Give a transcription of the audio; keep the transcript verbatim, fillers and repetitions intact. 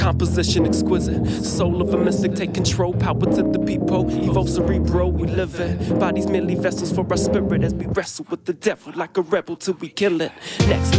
Composition exquisite, soul of a mystic, take control, power to the people, evoke cerebral, we live it. Bodies merely vessels for our spirit as we wrestle with the devil like a rebel till we kill it. Next